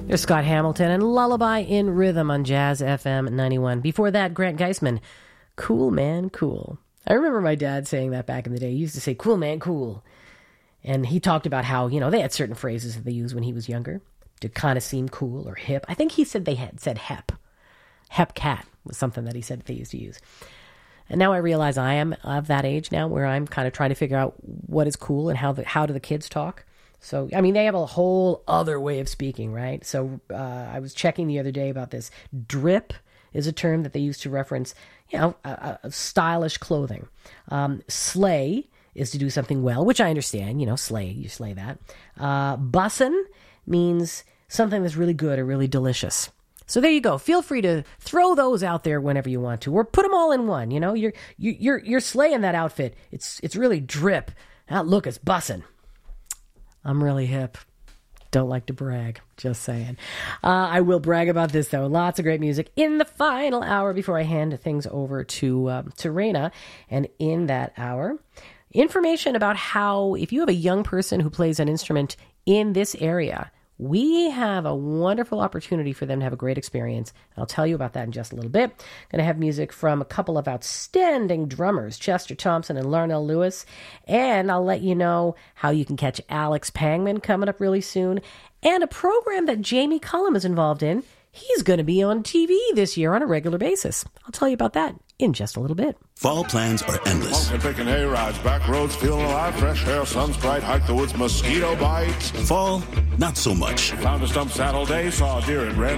There's Scott Hamilton and Lullaby in Rhythm on Jazz FM 91. Before that, Grant Geisman, Cool Man Cool. I remember my dad saying that back in the day. He used to say, cool man cool. And he talked about how, they had certain phrases that they used when he was younger to kind of seem cool or hip. I think he said they had said hep. Hep cat was something that he said they used to use. And now I realize I am of that age now where I'm kind of trying to figure out what is cool and how do the kids talk. So, they have a whole other way of speaking, right? So I was checking the other day about this. Drip is a term that they use to reference, stylish clothing. Slay is to do something well, which I understand, slay, you slay that. Bussin' means something that's really good or really delicious. So there you go. Feel free to throw those out there whenever you want to, or put them all in one. You're slaying that outfit. It's really drip. Look, it's bussin'. I'm really hip. Don't like to brag. Just saying. I will brag about this, though. Lots of great music in the final hour before I hand things over to Raina. And in that hour, information about how, if you have a young person who plays an instrument in this area, we have a wonderful opportunity for them to have a great experience. I'll tell you about that in just a little bit. Going to have music from a couple of outstanding drummers, Chester Thompson and Larnell Lewis. And I'll let you know how you can catch Alex Pangman coming up really soon. And a program that Jamie Cullum is involved in. He's going to be on TV this year on a regular basis. I'll tell you about that in just a little bit. Fall plans are endless. Pumpkin picking hay-rides, back roads feeling alive, fresh air, sun's bright, hike the woods, mosquito bites. Fall, not so much. Found a stump saddle day, saw a deer in red.